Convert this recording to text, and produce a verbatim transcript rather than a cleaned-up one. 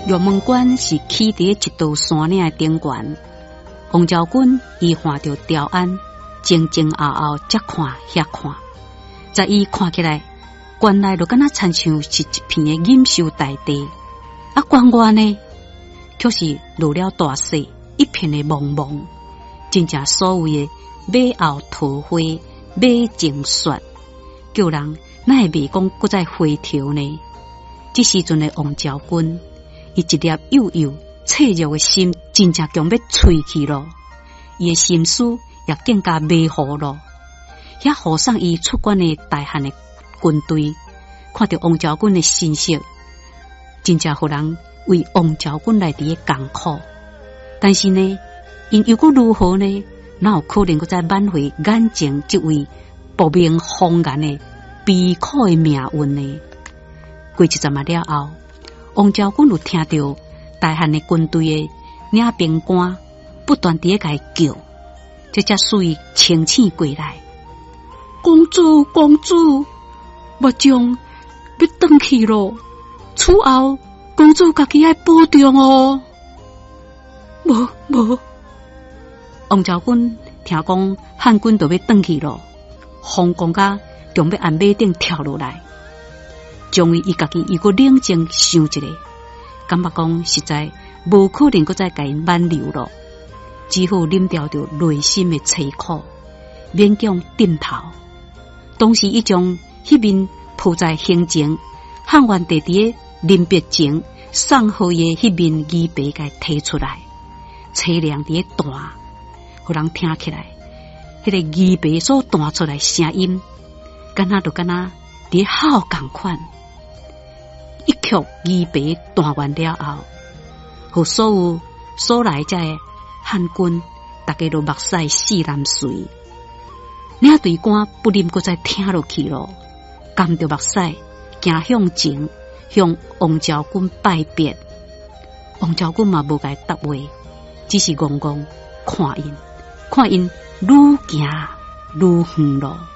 玉门关是起伫一道山岭的顶悬，王昭君伊看到雕鞍，前前后后则看遐看，在伊看起来，原来就敢若亲像是一片的锦绣大地，啊，关外呢，却是落了大雪，一片的茫茫，真正所有的马后桃花、马前雪，叫人哪会未讲搁再回头呢？这时阵的王昭君，伊一粒幼幼脆弱的心，真正强要碎去咯。伊的心思也更加迷糊咯。遐护送伊出关的大汉的军队，看到王昭君的身色，真正互人为王昭君来伫个艰苦。但是呢，因又搁如何呢？哪有可能搁再挽回眼前这位不明风颜的悲苦的命运呢？过一阵仔了后，王昭君有听到大汉的军队的领兵官不断地甲伊叫，这才使伊清醒过来。公主，公主，目睭要转去咯，此后公主家己要保重哦。无无，王昭君听讲汉军就要转去咯，慌讲甲强要按马顶跳落来。终于，伊家己又搁冷静想一下，感觉讲实在无可能搁再甲因挽留咯，只好忍掉着内心的凄苦，勉强点头。当时，伊将迄面铺在胸前、汉元帝伫个临别前送好的迄面衣被甲摕出来，凄凉伫个弹，互人听起来，迄、那个衣被所弹出来声音，敢若就敢若伫号共款。一曲衣被弹完了后，互所有所来者的汉军，大家都目屎四淋水。领队官不忍搁再听落去咯，含着目屎行向前，向王昭君拜别。王昭君嘛无甲伊答话，只是戆戆看因，看因愈行愈远咯。